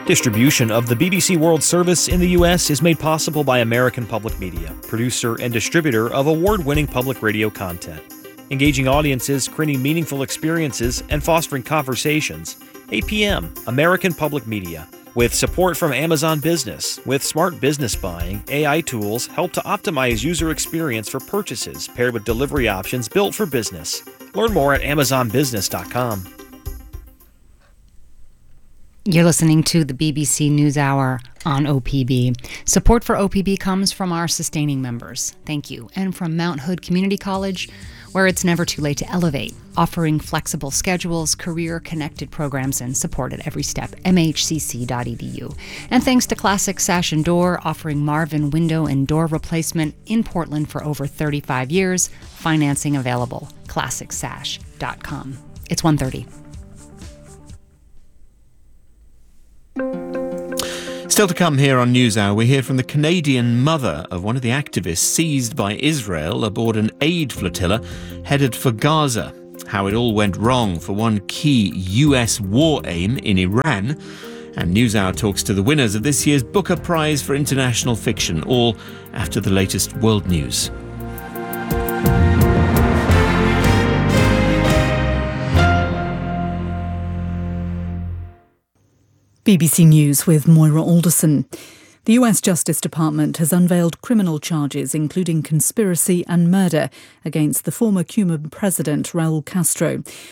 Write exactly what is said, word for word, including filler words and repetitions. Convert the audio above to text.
Distribution of the B B C World Service in the U S is made possible by American Public Media, producer and distributor of award-winning public radio content. Engaging audiences, creating meaningful experiences, and fostering conversations. A P M, American Public Media. With support from Amazon Business, with smart business buying, A I tools help to optimize user experience for purchases paired with delivery options built for business. Learn more at amazon business dot com. You're listening to the B B C NewsHour on O P B. Support for O P B comes from our sustaining members. Thank you. And from Mount Hood Community College, where it's never too late to elevate, offering flexible schedules, career-connected programs, and support at every step. m h c c dot e d u. And thanks to Classic Sash and Door, offering Marvin window and door replacement in Portland for over thirty-five years. Financing available. classic sash dot com. It's one thirty. Still to come here on NewsHour, we hear from the Canadian mother of one of the activists seized by Israel aboard an aid flotilla headed for Gaza. How it all went wrong for one key U S war aim in Iran. And NewsHour talks to the winners of this year's Booker Prize for International Fiction, all after the latest world news. B B C News with Moira Alderson. The U S Justice Department has unveiled criminal charges including conspiracy and murder against the former Cuban president Raul Castro.